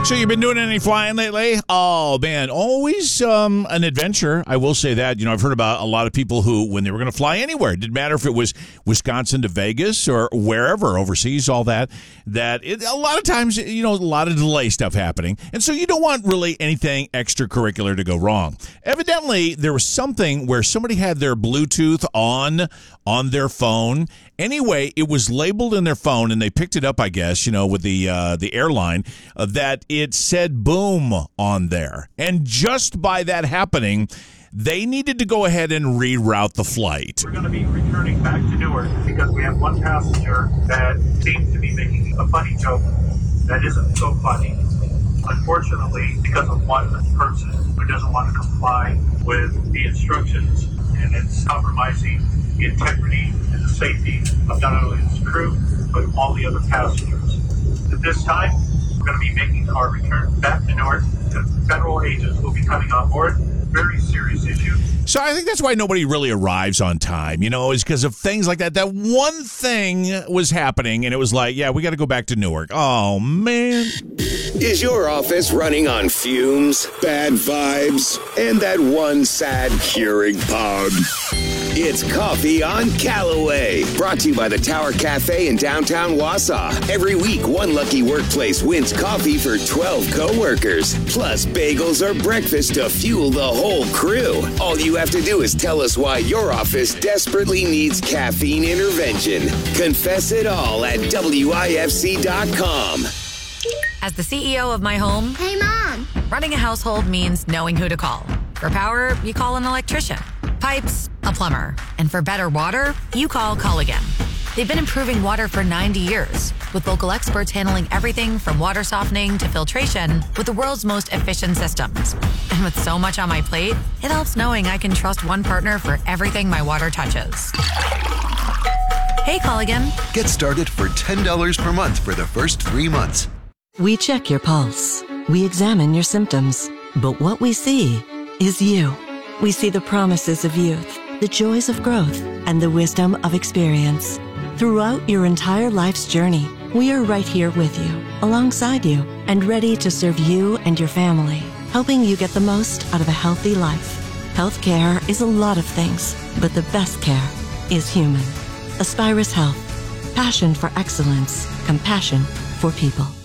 So you've been doing any flying lately? Oh, man, always an adventure. I will say that. You know, I've heard about a lot of people who, when they were going to fly anywhere, it didn't matter if it was Wisconsin to Vegas or wherever, overseas, all that, a lot of times, you know, a lot of delay stuff happening. And so you don't want really anything extracurricular to go wrong. Evidently, there was something where somebody had their Bluetooth on their phone. Anyway, it was labeled in their phone, and they picked it up, I guess, you know, with the airline, that it said boom on there. And just by that happening, they needed to go ahead and reroute the flight. We're going to be returning back to Newark because we have one passenger that seems to be making a funny joke that isn't so funny. Unfortunately, because of one person who doesn't want to comply with the instructions, and it's compromising the integrity and the safety of not only his crew, but all the other passengers. At this time, we're going to be making our return back to Newark. Federal agents will be coming on board. Very serious issue. So I think that's why nobody really arrives on time, you know, is because of things like that. That one thing was happening, and it was like, yeah, we got to go back to Newark. Oh, man. Is your office running on fumes, bad vibes, and that one sad Keurig pod? It's Coffee on Callaway, brought to you by the Tower Cafe in downtown Wausau. Every week, one lucky workplace wins coffee for 12 co-workers, plus bagels or breakfast to fuel the whole crew. All you have to do is tell us why your office desperately needs caffeine intervention. Confess it all at WIFC.com. As the CEO of my home, Hey, Mom. running a household means knowing who to call. For power, you call an electrician. Pipes, a plumber. And for better water, you call Culligan. They've been improving water for 90 years, with local experts handling everything from water softening to filtration with the world's most efficient systems. And with so much on my plate, it helps knowing I can trust one partner for everything my water touches. Hey, Culligan. Get started for $10 per month for the first 3 months. We check your pulse. We examine your symptoms. But what we see is you. We see the promises of youth, the joys of growth, and the wisdom of experience. Throughout your entire life's journey, we are right here with you, alongside you, and ready to serve you and your family, helping you get the most out of a healthy life. Healthcare is a lot of things, but the best care is human. Aspirus Health. Passion for excellence. Compassion for people.